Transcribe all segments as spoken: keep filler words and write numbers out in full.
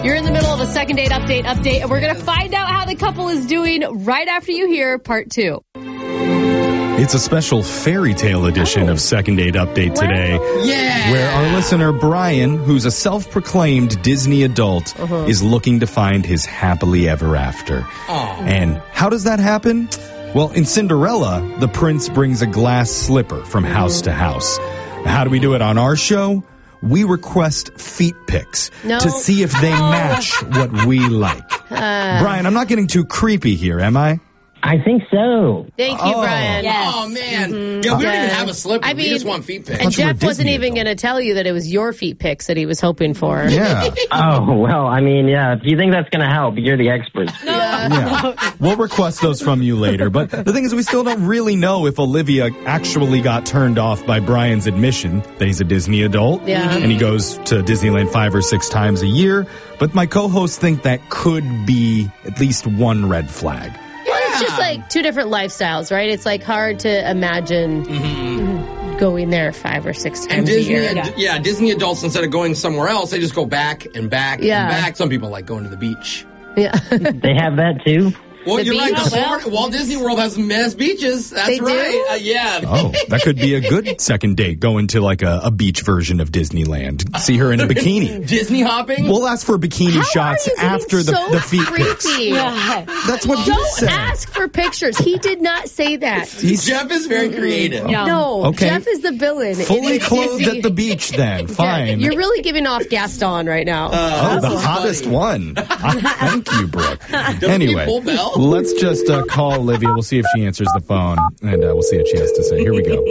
You're in the middle of a second date update update, and we're going to find out how the couple is doing right after you hear part two. It's a special fairy tale edition Oh. of Second Date Update today. Yeah. Where our listener Brian, who's a self-proclaimed Disney adult, Uh-huh. is looking to find his happily ever after. Oh. And how does that happen? Well, in Cinderella, the prince brings a glass slipper from house to house. How do we do it on our show? We request feet pics No. to see if they match what we like. Uh, Brian, I'm not getting too creepy here, am I? I think so. Thank you, Oh. Brian. Oh, man. Mhm. Yeah, we don't Yeah. even have a slipper. I we mean- just want feet pics. And Unless you're a Jeff wasn't Disney even adult. going to tell you that it was your feet pics that he was hoping for. Yeah. Oh, well, I mean, yeah, if you think that's going to help, you're the expert. Yeah. We'll request those from you later. But the thing is, we still don't really know if Olivia actually got turned off by Brian's admission that he's a Disney adult. Yeah. And he goes to Disneyland five or six times a year. But my co-hosts think that could be at least one red flag. Well, it's just like two different lifestyles, right? It's like hard to imagine Mm-hmm. going there five or six times And a Disney, year. yeah. yeah, Disney adults, instead of going somewhere else, they just go back and back Yeah. and back. Some people like going to the beach. Yeah. They have that too? Well, The you're right. beach? The Florida, Walt Disney World has mass beaches. That's They do? right. Uh, yeah. Oh, that could be a good second date. Going to like a, a beach version of Disneyland. See her in a bikini. Disney hopping? We'll ask for bikini How shots are you getting after the, so the feet pics. creepy? That's what he Don't said. ask for pictures. He did not say that. He's Jeff is very creative. No, Okay. Jeff is the villain. fully It is clothed Disney. at the beach then. Yeah, Fine. you're really giving off Gaston right now. Oh, the so hottest funny. one. Thank you, Brooke. he Anyway, pull Bell? let's just uh, call Olivia. We'll see if she answers the phone, and uh, we'll see what she has to say. Here we go.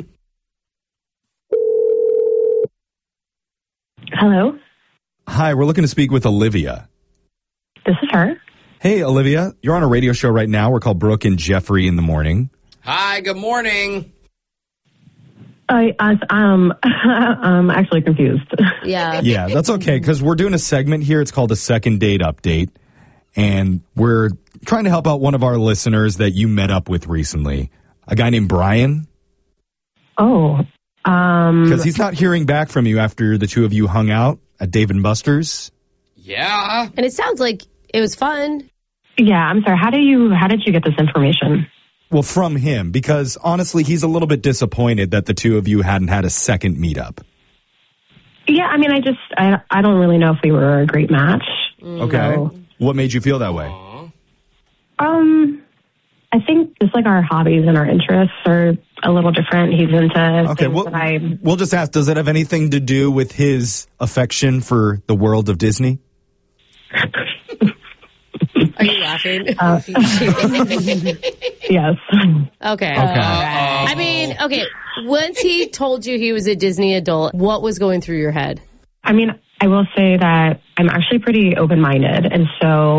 Hello, Hi, we're looking to speak with Olivia. this is her. Hey, Olivia, you're on a radio show right now. We're called Brooke and Jeffrey in the Morning. Hi, good morning. I, I um, I'm actually confused. Yeah. Yeah, that's okay, because we're doing a segment here. It's called a Second Date Update, and we're trying to help out one of our listeners that you met up with recently, a guy named Brian. Oh, um, Because he's not hearing back from you after the two of you hung out at Dave and Buster's. Yeah. And it sounds like it was fun. yeah. I'm sorry. How do you? How did you get this information? Well, from him, because honestly, he's a little bit disappointed that the two of you hadn't had a second meetup. Yeah, I mean, I just, I, I don't really know if we were a great match. Okay. So, What made you feel that way? um, I think just like our hobbies and our interests are a little different. He's into Okay, things well, that I. we'll just ask, does it have anything to do with his affection for the world of Disney? Are you laughing? Uh, yes. Okay. Okay. I mean, okay. Once he told you he was a Disney adult, what was going through your head? I mean, I will say that I'm actually pretty open-minded, and so